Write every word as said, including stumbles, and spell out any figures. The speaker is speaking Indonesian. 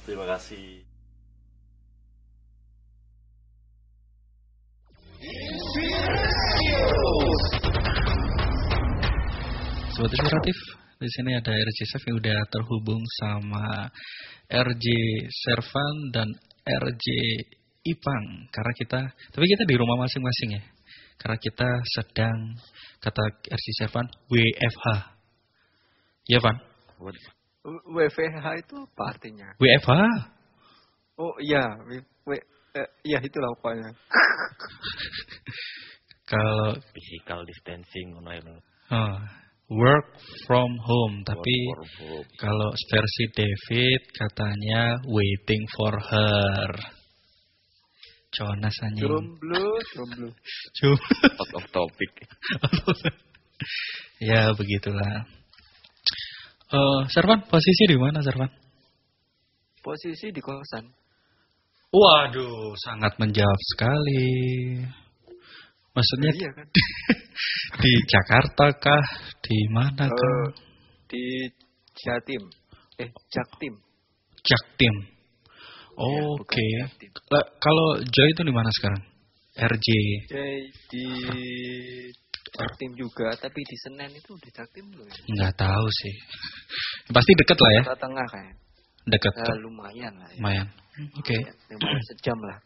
Terima kasih. Sobat Inspiratif, di sini ada R J Chef yang udah terhubung sama R J Servan dan R J Ipang. Karena kita, tapi kita di rumah masing-masing ya. Karena kita sedang, kata R J Servan, W F H. Iya, Van? W F H itu apa artinya? W F H? Oh iya, w, w, eh, iya itulah pokoknya. Kalau Physical distancing, oh, work from home, tapi home. Kalau versi David katanya waiting for her. Jonas anjing. Jomblo, jomblo. Out of topic. Ya begitulah. Uh, Servan, posisi di mana Servan? Posisi di kosan. Waduh, sangat menjawab sekali. Maksudnya iya kan? Di Jakarta kah? Di mana kah? Uh, di Jatim. Eh, Jaktim. Jaktim. Oh, Oke. Okay. Ya, kalau Joy itu di mana sekarang? R J. Joy di Jaktim juga, tapi di Senen itu di Jaktim belum ya? Nggak tahu sih. Pasti deket lah ya. Kota Tengah kayak. Deket. Uh, lumayan lah. Ya. Lumayan. Oke. Okay. Lumayan sejam lah.